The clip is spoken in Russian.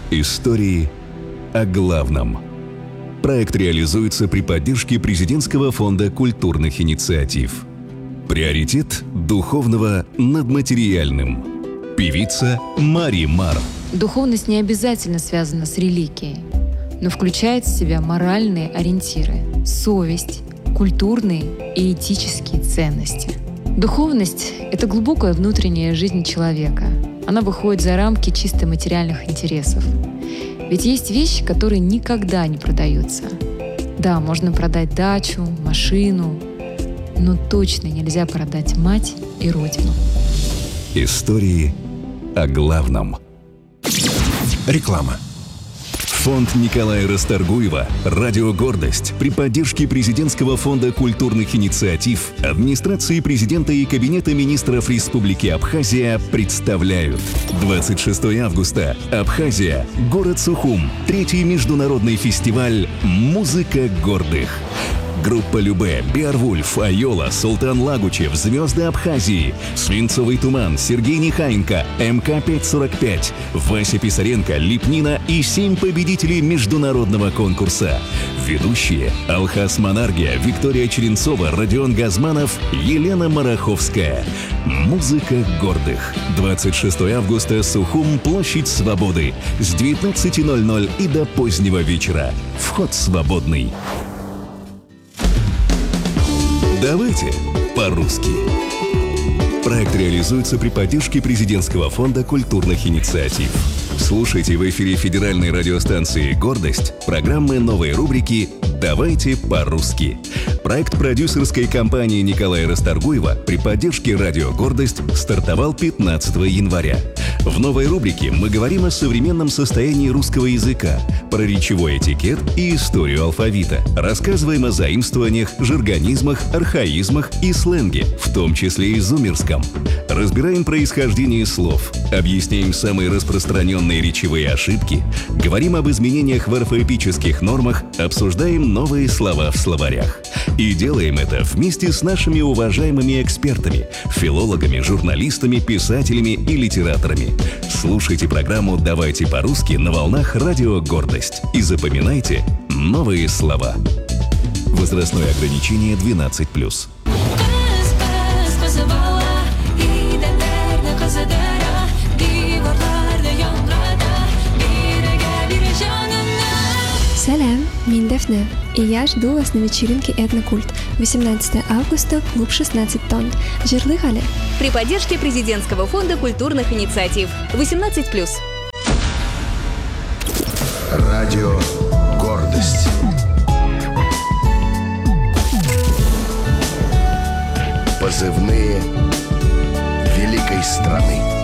Истории о главном. Проект реализуется при поддержке Президентского фонда культурных инициатив. Приоритет духовного над материальным. Певица Мари Мар. Духовность не обязательно связана с религией, но включает в себя моральные ориентиры, совесть, культурные и этические ценности. Духовность — это глубокая внутренняя жизнь человека. Она выходит за рамки чисто материальных интересов. Ведь есть вещи, которые никогда не продаются. Да, можно продать дачу, машину, но точно нельзя продать мать и родину. Истории о главном. Реклама. Фонд Николая Расторгуева «Радио Гордость» при поддержке Президентского фонда культурных инициатив, администрации президента и Кабинета министров Республики Абхазия представляют 26 августа. Абхазия. Город Сухум. 3-й международный фестиваль «Музыка гордых». Группа Любэ, Беовульф, Айола, Султан Лагучев, Звезды Абхазии, Свинцовый туман, Сергей Нехаенко, МК-545, Вася Писаренко, Липнина и 7 победителей международного конкурса. Ведущие: Алхас Монаргия, Виктория Черенцова, Родион Газманов, Елена Мараховская. Музыка гордых. 26 августа, Сухум, площадь Свободы. С 19:00 и до позднего вечера. Вход свободный. Давайте по-русски. Проект реализуется при поддержке Президентского фонда культурных инициатив. Слушайте в эфире федеральной радиостанции «Гордость» программы новой рубрики «Давайте по-русски». Проект продюсерской компании Николая Расторгуева при поддержке «Радио Гордость» стартовал 15 января. В новой рубрике мы говорим о современном состоянии русского языка, про речевой этикет и историю алфавита. Рассказываем о заимствованиях, жаргонизмах, архаизмах и сленге, в том числе и зумерском. Разбираем происхождение слов, объясняем самые распространенные речевые ошибки, говорим об изменениях в орфоэпических нормах, обсуждаем новые слова в словарях. И делаем это вместе с нашими уважаемыми экспертами, филологами, журналистами, писателями и литераторами. Слушайте программу «Давайте по-русски» на волнах «Радио Гордость» и запоминайте новые слова. Возрастное ограничение 12+. Салям, мин Дафне, и я жду вас на вечеринке «Этнокульт». 18 августа, клуб 16 тонн. Жирлыгали. При поддержке Президентского фонда культурных инициатив. 18+. Радио «Гордость». Позывные великой страны.